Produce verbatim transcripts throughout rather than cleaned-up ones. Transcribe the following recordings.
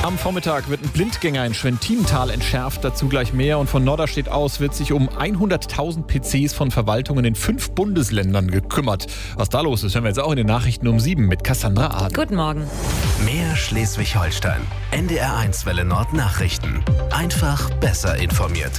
Am Vormittag wird ein Blindgänger in Schwentiemental entschärft, dazu gleich mehr. Und von Norderstedt aus wird sich um hunderttausend P Cs von Verwaltungen in fünf Bundesländern gekümmert. Was da los ist, hören wir jetzt auch in den Nachrichten um sieben mit Cassandra Aden. Guten Morgen. Mehr Schleswig-Holstein. N D R eins Welle Nord Nachrichten. Einfach besser informiert.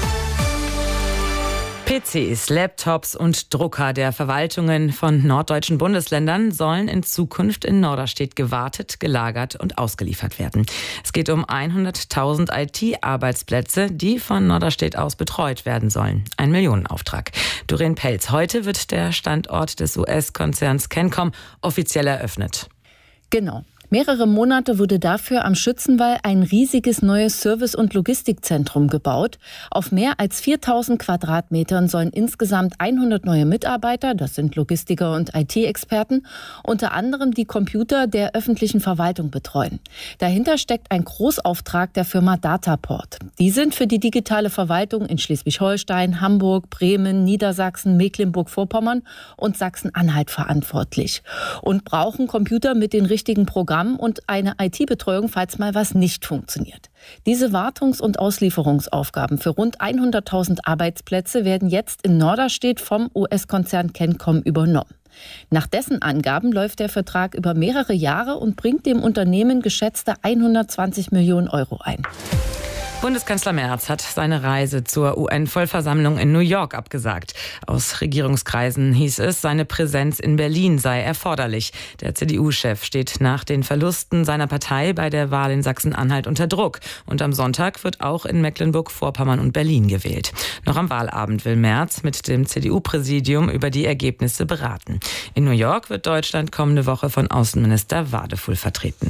P Cs, Laptops und Drucker der Verwaltungen von norddeutschen Bundesländern sollen in Zukunft in Norderstedt gewartet, gelagert und ausgeliefert werden. Es geht um hunderttausend I T-Arbeitsplätze, die von Norderstedt aus betreut werden sollen. Ein Millionenauftrag. Doreen Pelz, heute wird der Standort des U S-Konzerns Kencom offiziell eröffnet. Genau. Mehrere Monate wurde dafür am Schützenwall ein riesiges neues Service- und Logistikzentrum gebaut. Auf mehr als viertausend Quadratmetern sollen insgesamt hundert neue Mitarbeiter, das sind Logistiker und I T-Experten, unter anderem die Computer der öffentlichen Verwaltung betreuen. Dahinter steckt ein Großauftrag der Firma Dataport. Die sind für die digitale Verwaltung in Schleswig-Holstein, Hamburg, Bremen, Niedersachsen, Mecklenburg-Vorpommern und Sachsen-Anhalt verantwortlich und brauchen Computer mit den richtigen Programmen und eine I T-Betreuung, falls mal was nicht funktioniert. Diese Wartungs- und Auslieferungsaufgaben für rund hunderttausend Arbeitsplätze werden jetzt in Norderstedt vom U S-Konzern Kencom übernommen. Nach dessen Angaben läuft der Vertrag über mehrere Jahre und bringt dem Unternehmen geschätzte hundertzwanzig Millionen Euro ein. Bundeskanzler Merz hat seine Reise zur U N-Vollversammlung in New York abgesagt. Aus Regierungskreisen hieß es, seine Präsenz in Berlin sei erforderlich. Der C D U-Chef steht nach den Verlusten seiner Partei bei der Wahl in Sachsen-Anhalt unter Druck. Und am Sonntag wird auch in Mecklenburg-Vorpommern und Berlin gewählt. Noch am Wahlabend will Merz mit dem C D U-Präsidium über die Ergebnisse beraten. In New York wird Deutschland kommende Woche von Außenminister Wadefuhl vertreten.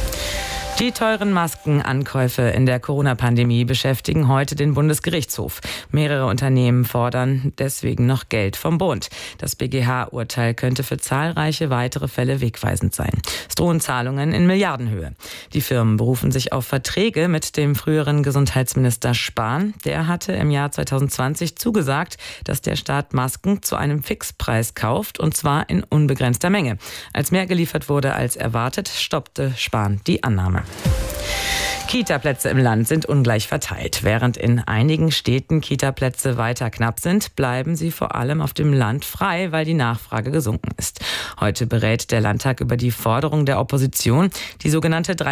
Die teuren Maskenankäufe in der Corona-Pandemie beschäftigen heute den Bundesgerichtshof. Mehrere Unternehmen fordern deswegen noch Geld vom Bund. Das B G H-Urteil könnte für zahlreiche weitere Fälle wegweisend sein. Es drohen Zahlungen in Milliardenhöhe. Die Firmen berufen sich auf Verträge mit dem früheren Gesundheitsminister Spahn. Der hatte im Jahr zweitausendzwanzig zugesagt, dass der Staat Masken zu einem Fixpreis kauft, und zwar in unbegrenzter Menge. Als mehr geliefert wurde als erwartet, stoppte Spahn die Annahme. Kita-Plätze im Land sind ungleich verteilt. Während in einigen Städten Kita-Plätze weiter knapp sind, bleiben sie vor allem auf dem Land frei, weil die Nachfrage gesunken ist. Heute berät der Landtag über die Forderung der Opposition, die sogenannte